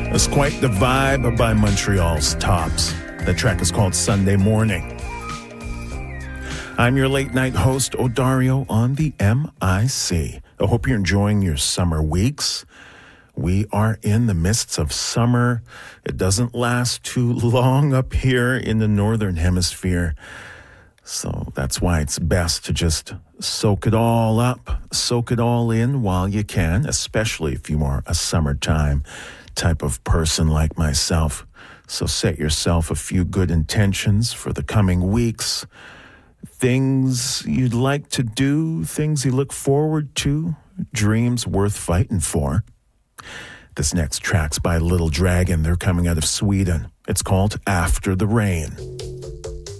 It's quite the vibe by Montreal's Tops. The track is called Sunday Morning. I'm your late night host, Odario, on the MIC. I hope you're enjoying your summer weeks. We are in the midst of summer. It doesn't last too long up here in the Northern Hemisphere. So that's why it's best to just soak it all up, soak it all in while you can, especially if you are a summertime type of person like myself. So set yourself a few good intentions for the coming weeks. Things you'd like to do, things you look forward to, dreams worth fighting for. This next track's by Little Dragon. They're coming out of Sweden. It's called After the Rain.